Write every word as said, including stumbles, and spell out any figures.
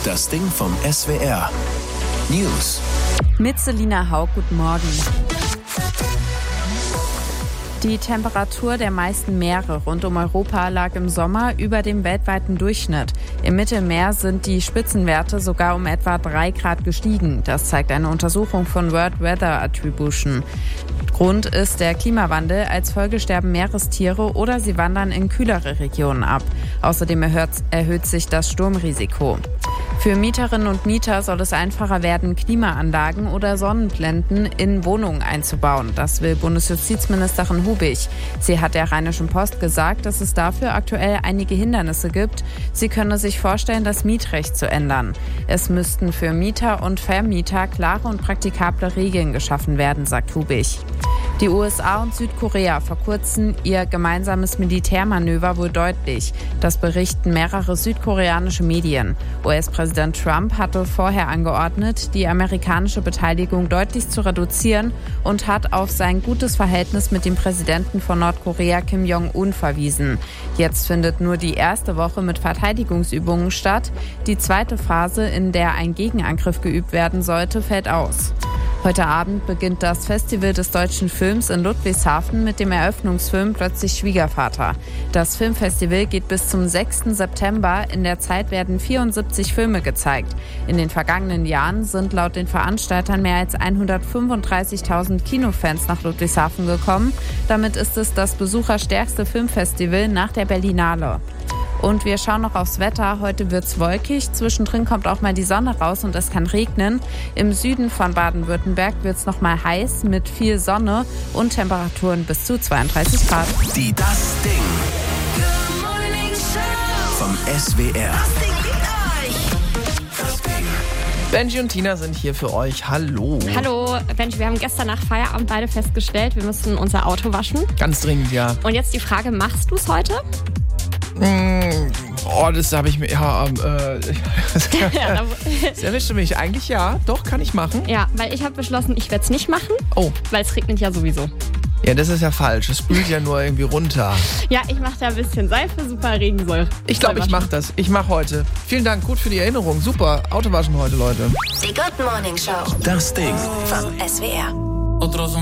Das Ding vom S W R. News. Mit Selina Haug, guten Morgen. Die Temperatur der meisten Meere rund um Europa lag im Sommer über dem weltweiten Durchschnitt. Im Mittelmeer sind die Spitzenwerte sogar um etwa drei Grad gestiegen. Das zeigt eine Untersuchung von World Weather Attribution. Grund ist der Klimawandel. Als Folge sterben Meerestiere oder sie wandern in kühlere Regionen ab. Außerdem erhöht, erhöht sich das Sturmrisiko. Für Mieterinnen und Mieter soll es einfacher werden, Klimaanlagen oder Sonnenblenden in Wohnungen einzubauen. Das will Bundesjustizministerin Hubig. Sie hat der Rheinischen Post gesagt, dass es dafür aktuell einige Hindernisse gibt. Sie könne sich vorstellen, das Mietrecht zu ändern. Es müssten für Mieter und Vermieter klare und praktikable Regeln geschaffen werden, sagt Hubig. Die U S A und Südkorea verkürzen ihr gemeinsames Militärmanöver wohl deutlich. Das berichten mehrere südkoreanische Medien. U S-Präsident Trump hatte vorher angeordnet, die amerikanische Beteiligung deutlich zu reduzieren und hat auf sein gutes Verhältnis mit dem Präsidenten von Nordkorea Kim Jong-un verwiesen. Jetzt findet nur die erste Woche mit Verteidigungsübungen statt. Die zweite Phase, in der ein Gegenangriff geübt werden sollte, fällt aus. Heute Abend beginnt das Festival des deutschen Films in Ludwigshafen mit dem Eröffnungsfilm Plötzlich Schwiegervater. Das Filmfestival geht bis zum sechsten September. In der Zeit werden vierundsiebzig Filme gezeigt. In den vergangenen Jahren sind laut den Veranstaltern mehr als hundertfünfunddreißigtausend Kinofans nach Ludwigshafen gekommen. Damit ist es das besucherstärkste Filmfestival nach der Berlinale. Und wir schauen noch aufs Wetter. Heute wird's wolkig. Zwischendrin kommt auch mal die Sonne raus und es kann regnen. Im Süden von Baden-Württemberg wird's noch mal heiß mit viel Sonne und Temperaturen bis zu zweiunddreißig Grad. Die Das Ding vom S W R. Benji und Tina sind hier für euch. Hallo. Hallo, Benji, wir haben gestern nach Feierabend beide festgestellt, wir müssen unser Auto waschen. Ganz dringend, ja. Und jetzt die Frage, machst du es heute? Mmh, oh, das habe ich mir... Ja, äh, ja, das erwischte mich. Eigentlich ja, doch, kann ich machen. Ja, weil ich habe beschlossen, ich werde es nicht machen. Oh. Weil es regnet ja sowieso. Ja, das ist ja falsch. Es spült ja nur irgendwie runter. Ja, ich mache da ein bisschen Seife, super Regensäure. Ich glaube, ich mache das. Ich mache heute. Vielen Dank, gut für die Erinnerung. Super, Autowaschen heute, Leute. Die Good Morning Show. Das Ding vom S W R.